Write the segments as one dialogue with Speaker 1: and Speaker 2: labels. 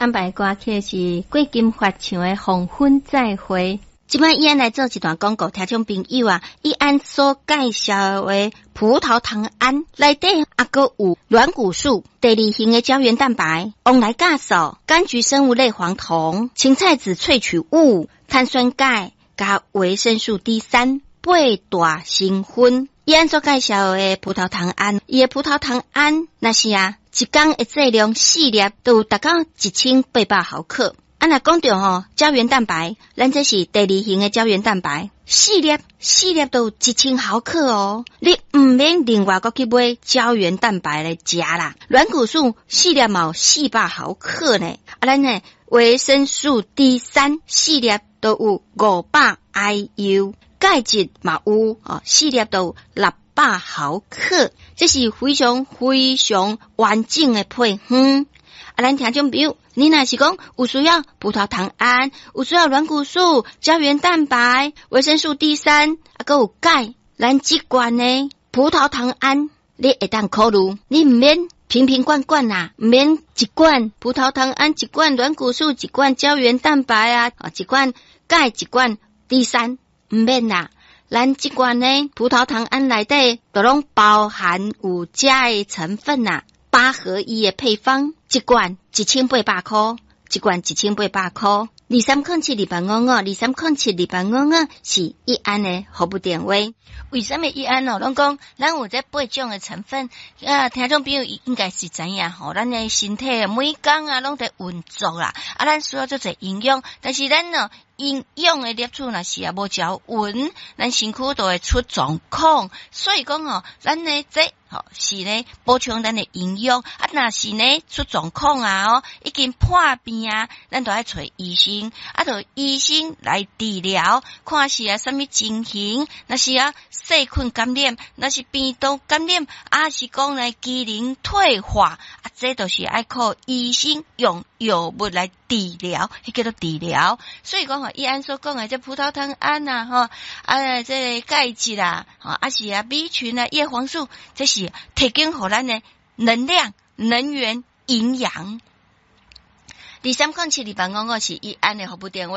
Speaker 1: 安排歌曲是过金发唱的《黄昏再会》。即摆依安来做一段广告，听众朋友啊，依安所介绍的葡萄糖胺内底也阁有软骨素、第二型的胶原蛋白、旺来酵素、柑橘生物类黄酮、青菜籽萃取物、碳酸钙加维生素 D3、八大成分。依安所介绍的葡萄糖胺，伊的葡萄糖胺那是一天的剂量4粒都有达到1800毫克。若讲到胶原蛋白，咱这是第二型的胶原蛋白，4粒都有1000毫克哦。你唔免另外去买胶原蛋白来食啦。软骨素4粒嘛有400毫克呢，咱呢维生素 D3 4粒都有500 IU， 钙质嘛有4粒都有600毫克，这是非常完整的配方。咱听众朋友，你若是讲有需要葡萄糖胺，有需要软骨素、胶原蛋白、维生素 D3，还有钙，咱这罐呢葡萄糖胺，你会当考虑，你唔免瓶罐啦，唔免一罐葡萄糖胺，一罐软骨素，一罐胶原蛋白一罐钙，一罐 D3，唔免啦。咱这罐呢葡萄糖胺内底都拢包含有这的成分8合1的配方，一罐1800块，一罐1800块。23072852，23072852是一安的服务电话。为什么一安拢讲咱有这8种的成分听众朋友应该是知影咱的身体每天拢在运作啦，咱需要做者营养，但是咱营养的摄取若是无照稳，咱身躯都会出状况。所以讲咱呢这是呢补充咱的营养若是呢出状况已经破病咱都要找医生就医生来治疗，看是什么情形，若是细菌感染，若是病毒感染是讲呢机能退化这都是要靠医生用药物来治疗，迄叫做治疗。所以讲依安所讲的这葡萄糖胺这钙质是B 群叶黄素，这是提供给咱的能量、能源、营养。23072852是依安的服务电话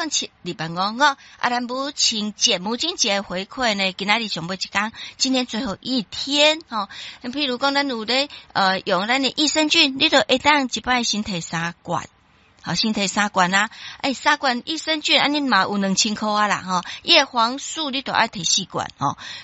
Speaker 1: ，23072852咱母亲节的回馈呢，今仔日上尾一天，今天最后一天譬如讲咱有咧用咱的益生菌，你就会当一摆身体3罐。身体3罐3罐益生菌你嘛有2000块啦叶黄素你都要摕4罐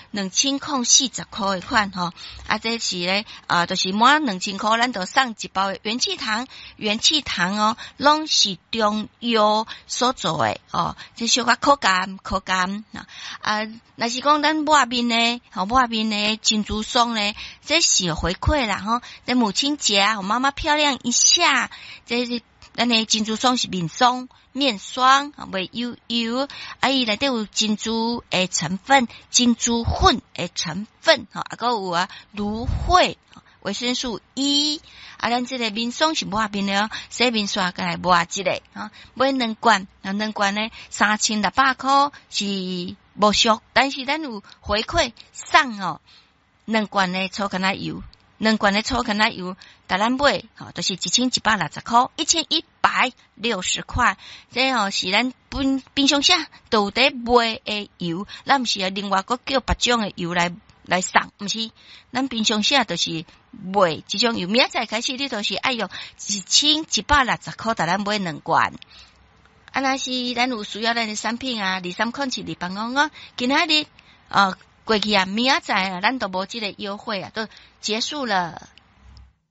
Speaker 1: 2040块的款这是咧就是满2000块咱就送一包的元气糖拢是中药所做的这小可口感若是讲咱抹面的珍珠松呢，这是回馈啦在母亲节我妈妈漂亮一下，这是咱的珍珠霜是面霜袂油伊内底有珍珠的成分、珍珠粉的成分还有芦荟、维生素 E 咱这个面霜是抹面的洗面刷再来抹一个买2罐，2罐呢3600块是无俗，但是咱有回馈送2罐的粗橄榄油，2罐的粗橄榄油大咱买就是1160块，1160块，这是咱冰箱下都有在买的油，咱毋是另外佫叫别种的油来送，毋是，咱冰箱下就是买这种油，明仔载开始你都是爱用1160块大咱买2罐。若是咱有需要咱的产品23072852今仔日过去明仔载咱都无这个优惠都结束了。